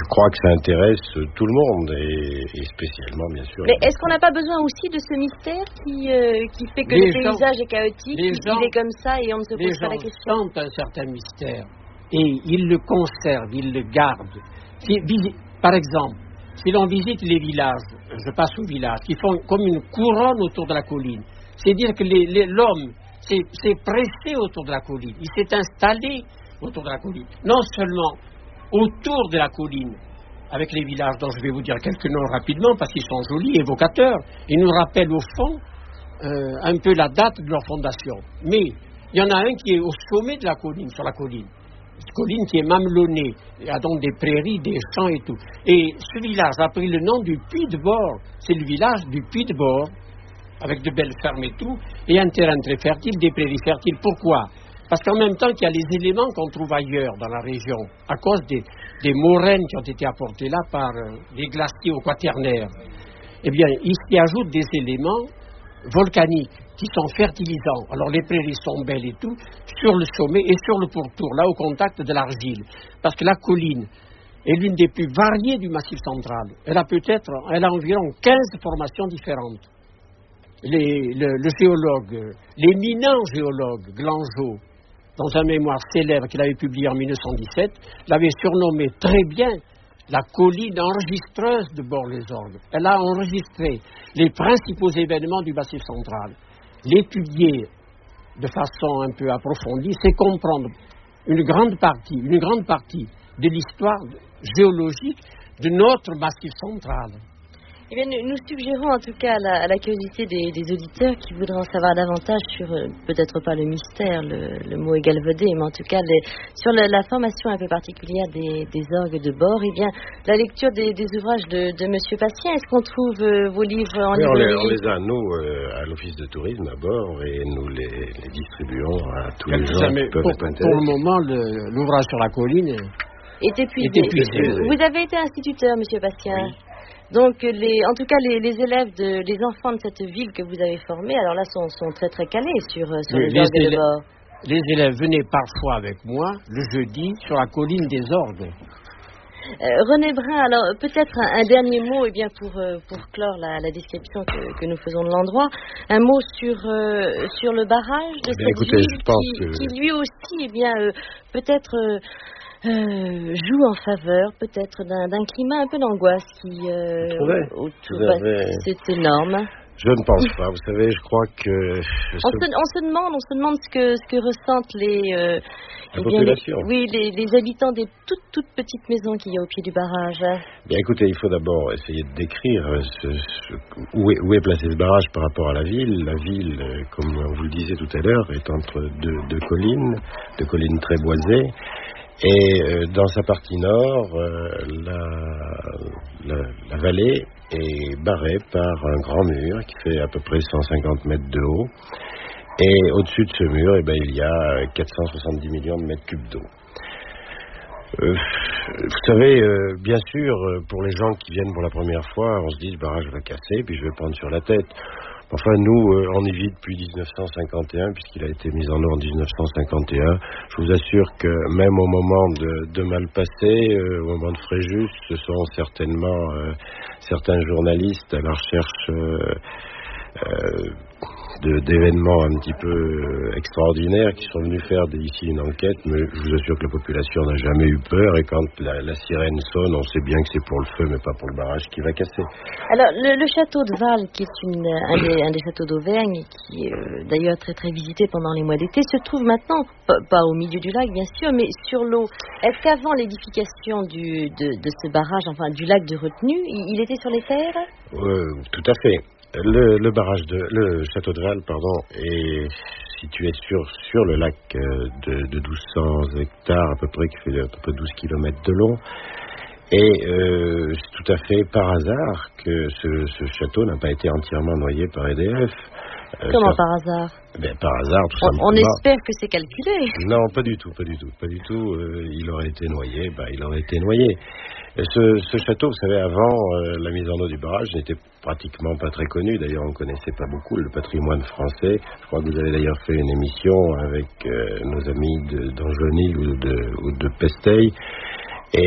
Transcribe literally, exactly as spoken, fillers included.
crois que ça intéresse tout le monde, et, et spécialement, bien sûr. Mais est-ce qu'on n'a pas besoin aussi de ce mystère qui, euh, qui fait que les le gens, paysage est chaotique, il est comme ça et on ne se pose pas la question? Les gens sentent un certain mystère et ils le conservent, ils le gardent. Si, par exemple, si l'on visite les villages, je passe au village, qui font comme une couronne autour de la colline, c'est dire que les, les, l'homme s'est, s'est pressé autour de la colline, il s'est installé autour de la colline, non seulement autour de la colline, avec les villages dont je vais vous dire quelques noms rapidement, parce qu'ils sont jolis, évocateurs, ils nous rappellent au fond euh, un peu la date de leur fondation. Mais il y en a un qui est au sommet de la colline, sur la colline. Cette colline qui est mamelonnée, il y a donc des prairies, des champs et tout. Et ce village a pris le nom du Puy de Bord. C'est le village du Puy de Bord, avec de belles fermes et tout, et un terrain très fertile, des prairies fertiles. Pourquoi ? Parce qu'en même temps qu'il y a les éléments qu'on trouve ailleurs dans la région, à cause des, des moraines qui ont été apportées là par euh, les glaciers au quaternaire, eh bien, il s'y ajoute des éléments volcaniques qui sont fertilisants. Alors les prairies sont belles et tout, sur le sommet et sur le pourtour, là au contact de l'argile. Parce que la colline est l'une des plus variées du Massif central. Elle a peut-être, elle a environ quinze formations différentes. Les, le, le géologue, l'éminent géologue Glangeau, dans un mémoire célèbre qu'il avait publié en mille neuf cent dix-sept, l'avait surnommé très bien la colline enregistreuse de Bord-les-Orgues. Elle a enregistré les principaux événements du Massif central. L'étudier de façon un peu approfondie, c'est comprendre une grande partie, une grande partie de l'histoire géologique de notre Massif central. Eh bien, nous, nous suggérons en tout cas à la, à la curiosité des, des auditeurs qui voudraient en savoir davantage sur, euh, peut-être pas le mystère, le, le mot est galvaudé, mais en tout cas les, sur la, la formation un peu particulière des, des orgues de bord, eh bien, la lecture des, des ouvrages de, de Monsieur Patien, est-ce qu'on trouve euh, vos livres en oui, librairie? on, on les a, nous, euh, à l'Office de tourisme à bord, et nous les, les distribuons à tous les gens qui peuvent être intéressés. Pour le moment, le, l'ouvrage sur la colline est épuisé. Est épuisé. Vous avez été instituteur, Monsieur Patien. Oui. Donc, les, en tout cas, les, les élèves, de, les enfants de cette ville que vous avez formés, alors là, sont, sont très très calés sur, sur oui, les orgues de bord. Les élèves venaient parfois avec moi, le jeudi, sur la colline des orgues. Euh, René Brun, alors peut-être un, un dernier mot, eh bien, pour, euh, pour clore la, la description que, que nous faisons de l'endroit, un mot sur, euh, sur le barrage de eh bien, cette écoutez, ville je pense qui, que... qui lui aussi, eh bien, euh, peut-être... Euh, Euh, joue en faveur peut-être d'un, d'un climat un peu d'angoisse qui euh, autour, bah, c'est énorme. Je ne pense pas. Vous savez, je crois que on se, on se demande, on se demande ce que ce que ressentent les euh, la eh bien, population. Les, oui, les, les habitants des toutes toutes petites maisons qu'il y a au pied du barrage. Bien, écoutez, il faut d'abord essayer de décrire ce, ce, où, est, où est placé ce barrage par rapport à la ville. La ville, comme on vous le disait tout à l'heure, est entre deux, deux collines, deux collines très boisées. Et euh, dans sa partie nord, euh, la, la, la vallée est barrée par un grand mur qui fait à peu près cent cinquante mètres de haut. Et au-dessus de ce mur, eh ben, il y a quatre cent soixante-dix millions de mètres cubes d'eau. Euh, vous savez, euh, bien sûr, pour les gens qui viennent pour la première fois, on se dit, le barrage va casser, puis je vais prendre sur la tête. Enfin, nous, euh, on y vit depuis dix-neuf cent cinquante et un, puisqu'il a été mis en eau en dix-neuf cent cinquante et un. Je vous assure que même au moment de, de Malpasset, euh, au moment de Fréjus, ce sont certainement euh, certains journalistes à la recherche euh, euh, de, d'événements un petit peu euh, extraordinaires qui sont venus faire ici une enquête, mais je vous assure que la population n'a jamais eu peur, et quand la, la sirène sonne, on sait bien que c'est pour le feu, mais pas pour le barrage qui va casser. Alors, le, le château de Val, qui est une, un, des, un des châteaux d'Auvergne, qui est euh, d'ailleurs très très visité pendant les mois d'été, se trouve maintenant, pas, pas au milieu du lac bien sûr, mais sur l'eau. Est-ce qu'avant l'édification du, de, de ce barrage, enfin du lac de retenue, il, il était sur les terres? euh, Tout à fait. Le, le barrage de le château de Val, pardon, est situé sur sur le lac de, de douze cents hectares à peu près, qui fait à peu près douze kilomètres de long. Et euh, c'est tout à fait par hasard que ce, ce château n'a pas été entièrement noyé par E D F. Euh, Comment ça, par hasard ben, Par hasard, tout on, simplement. On espère que c'est calculé. Non, pas du tout, pas du tout, pas du tout. Euh, il aurait été noyé, ben, il aurait été noyé. Ce, ce château, vous savez, avant euh, la mise en eau du barrage, n'était pratiquement pas très connu. D'ailleurs, on ne connaissait pas beaucoup le patrimoine français. Je crois que vous avez d'ailleurs fait une émission avec euh, nos amis de, d'Angenil ou de, ou de Pesteil.